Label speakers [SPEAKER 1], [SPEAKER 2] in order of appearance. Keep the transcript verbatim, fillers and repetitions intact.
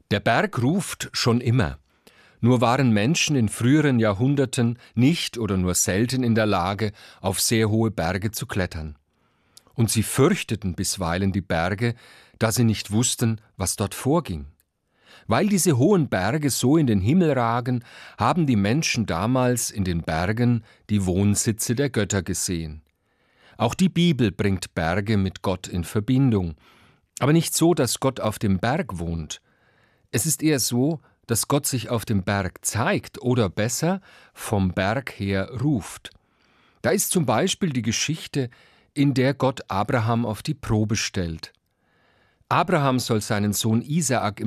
[SPEAKER 1] Der Berg ruft schon immer. Nur waren Menschen in früheren Jahrhunderten nicht oder nur selten in der Lage, auf sehr hohe Berge zu klettern. Und sie fürchteten bisweilen die Berge, da sie nicht wussten, was dort vorging. Weil diese hohen Berge so in den Himmel ragen, haben die Menschen damals in den Bergen die Wohnsitze der Götter gesehen. Auch die Bibel bringt Berge mit Gott in Verbindung, aber nicht so, dass Gott auf dem Berg wohnt. Es ist eher so, dass Gott sich auf dem Berg zeigt oder besser vom Berg her ruft. Da ist zum Beispiel die Geschichte, in der Gott Abraham auf die Probe stellt. Abraham soll seinen Sohn Isaak